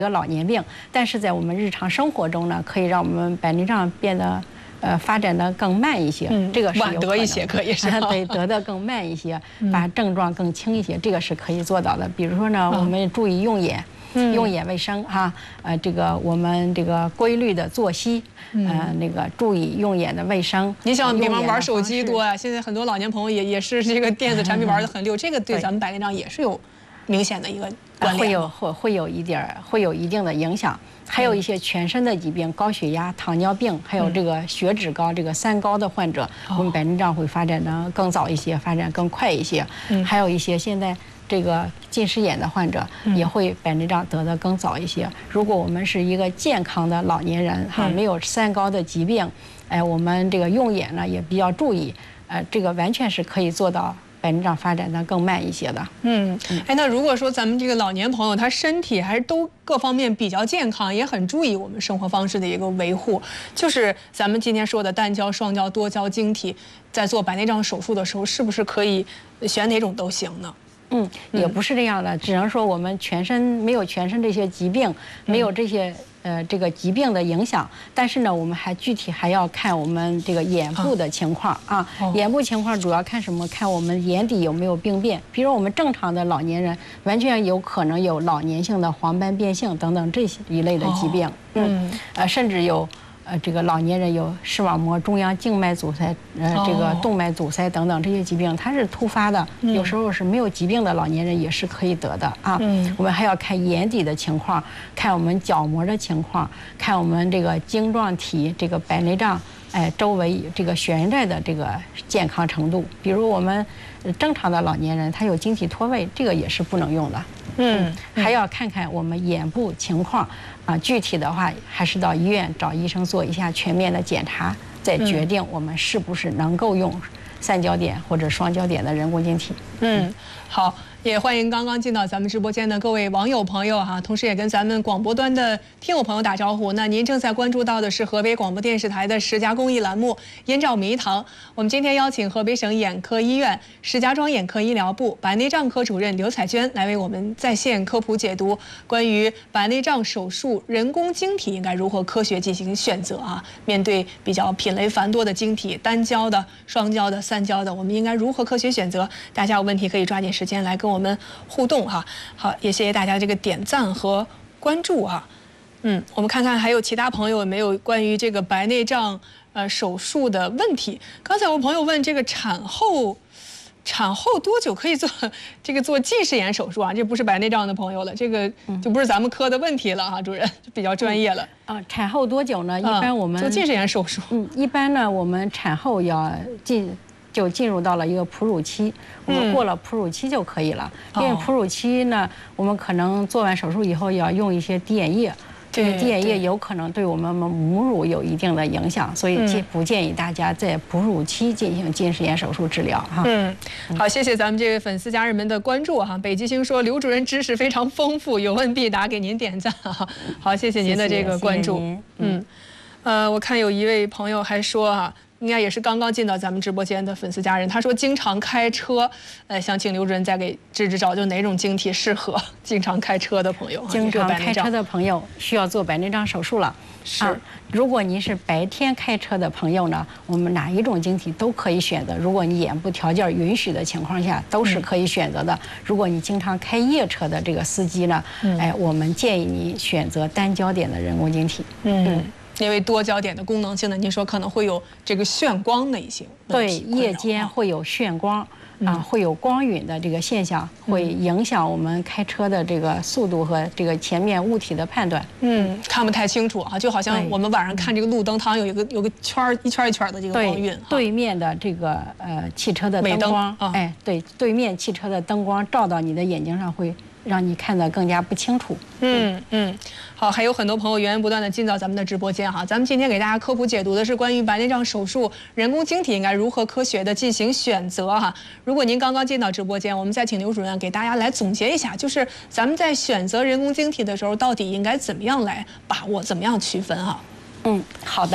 个老年病，但是在我们日常生活中呢，可以让我们白内障变得发展的更慢一些，这个是晚得一些，可以是对，得的更慢一些，把症状更轻一些，这个是可以做到的。比如说呢，我们注意用眼。用眼卫生哈，这个我们这个规律的作息，那个注意用眼的卫生。 你想，比方玩手机多啊，现在很多老年朋友也是这个电子产品玩得很溜，这个对咱们白内障也是有明显的一个关联。 会有一定的影响。还有一些全身的疾病，高血压、糖尿病，还有这个血脂高，这个三高的患者，我们白内障会发展的更早一些，发展更快一些。还有一些现在这个近视眼的患者也会白内障得更早一些。如果我们是一个健康的老年人哈，没有三高的疾病，我们这个用眼呢也比较注意，这个完全是可以做到白内障发展的更慢一些的。 那如果说咱们这个老年朋友他身体还是都各方面比较健康，也很注意我们生活方式的一个维护，就是咱们今天说的单焦、双焦、多焦晶体，在做白内障手术的时候，是不是可以选哪种都行呢？ 也不是这样的，只能说我们全身没有全身这些疾病，没有这些这个疾病的影响，但是呢，我们还具体还要看我们这个眼部的情况啊。眼部情况主要看什么？看我们眼底有没有病变。比如我们正常的老年人，完全有可能有老年性的黄斑变性等等这些一类的疾病。甚至有。这个老年人有视网膜中央静脉阻塞，这个动脉阻塞等等这些疾病，它是突发的，有时候是没有疾病的老年人也是可以得的啊。我们还要看眼底的情况，看我们角膜的情况，看我们这个晶状体这个白内障，周围这个悬在的这个健康程度。比如我们正常的老年人，他有晶体脱位，这个也是不能用的。还要看看我们眼部情况啊，具体的话还是到医院找医生做一下全面的检查，再决定我们是不是能够用三焦点或者双焦点的人工晶体。 好。也欢迎刚刚进到咱们直播间的各位网友朋友哈，同时也跟咱们广播端的听友朋友打招呼。那您正在关注到的是河北广播电视台的10佳公益栏目《燕赵迷堂》。我们今天邀请河北省眼科医院石家庄眼科医疗部白内障科主任刘彩娟来为我们在线科普解读关于白内障手术人工晶体应该如何科学进行选择啊。面对比较品类繁多的晶体，单焦的、双焦的、三焦的，我们应该如何科学选择？大家有问题可以抓紧时间来跟我们互动哈。好，也谢谢大家这个点赞和关注哈。我们看看还有其他朋友有没有关于这个白内障手术的问题。刚才有朋友问这个产后多久可以做近视眼手术啊？这不是白内障的朋友了，这个就不是咱们科的问题了哈，主任就比较专业了。 产后多久呢？一般我们做近视眼手术， 一般呢我们产后要进入到了一个哺乳期，我们过了哺乳期就可以了。因为哺乳期呢，我们可能做完手术以后要用一些滴眼液，这个滴眼液有可能对我们母乳有一定的影响，所以不建议大家在哺乳期进行近视眼手术治疗哈。 好，谢谢咱们这位粉丝家人们的关注哈。北极星说刘主任知识非常丰富，有问必答，给您点赞哈。好，谢谢您的这个关注。我看有一位朋友还说哈。应该也是刚刚进到咱们直播间的粉丝家人，他说经常开车，想请刘主任再给支招，就哪种晶体适合经常开车的朋友？ 经常开车的朋友需要做白内障手术了。如果您是白天开车的朋友呢，我们哪一种晶体都可以选择。如果你眼部条件允许的情况下，都是可以选择的。如果你经常开夜车的这个司机呢，我们建议你选择单焦点的人工晶体。 因为多焦点的功能性呢，您说可能会有这个眩光的一些问题， 对，夜间会有眩光会有光晕的这个现象，会影响我们开车的这个速度和这个前面物体的判断。 看不太清楚啊，就好像我们晚上看这个路灯，它有个圈一圈一圈的这个光晕。 对面的这个汽车的灯光，对，对面汽车的灯光照到你的眼睛上会让你看得更加不清楚。 好，还有很多朋友源源不断的进到咱们的直播间哈。咱们今天给大家科普解读的是关于白内障手术人工晶体应该如何科学的进行选择哈。如果您刚刚进到直播间，我们再请刘主任给大家来总结一下，就是咱们在选择人工晶体的时候，到底应该怎么样来把握，怎么样区分哈？ 好的。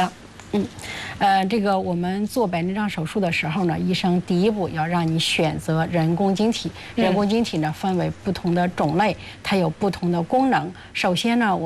这个我们做白内障手术的时候呢，医生第一步要让你选择人工晶体。人工晶体呢分为不同的种类，它有不同的功能。首先呢，